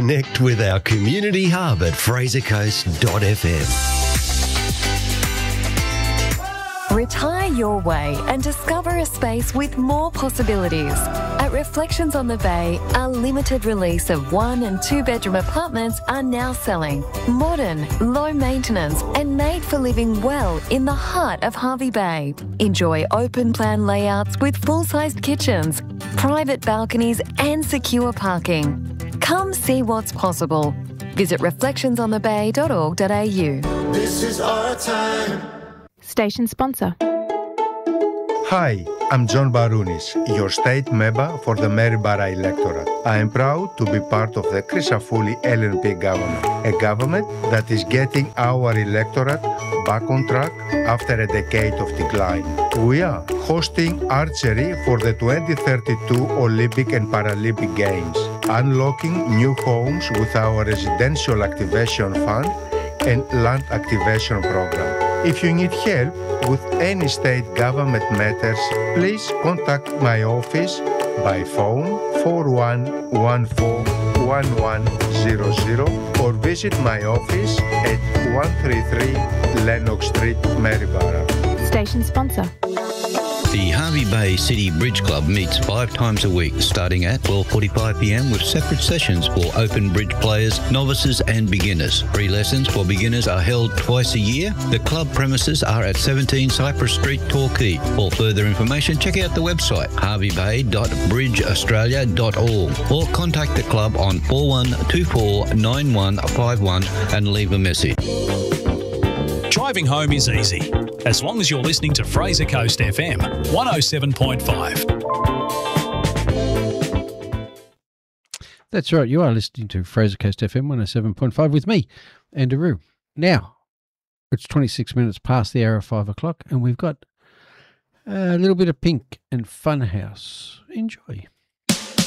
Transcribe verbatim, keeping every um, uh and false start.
Connect with our community hub at fraser coast dot f m. Retire your way and discover a space with more possibilities. At Reflections on the Bay, a limited release of one and two bedroom apartments are now selling. Modern, low maintenance and made for living well in the heart of Hervey Bay. Enjoy open plan layouts with full-sized kitchens, private balconies and secure parking. Come see what's possible. Visit reflections on the bay dot org dot a u. This is our time. Station sponsor. Hi, I'm John Barounis, your state member for the Maryborough electorate. I am proud to be part of the Crisafulli L N P government, a government that is getting our electorate back on track after a decade of decline. We are hosting archery for the twenty thirty-two Olympic and Paralympic Games, unlocking new homes with our residential activation fund and land activation program. If you need help with any state government matters, please contact my office by phone four one one four one one zero zero or visit my office at one thirty-three Lennox Street, Maryborough. Station sponsor. The Hervey Bay City Bridge Club meets five times a week, starting at twelve forty-five p m with separate sessions for open bridge players, novices and beginners. Free lessons for beginners are held twice a year. The club premises are at seventeen Cypress Street, Torquay. For further information, check out the website hervey bay dot bridge australia dot org or contact the club on four one two four nine one five one and leave a message. Driving home is easy, as long as you're listening to Fraser Coast F M one oh seven point five. That's right, you are listening to Fraser Coast F M one oh seven point five with me, Andrew. Now, it's twenty-six minutes past the hour of five o'clock and we've got a little bit of Pink and Funhouse. Enjoy.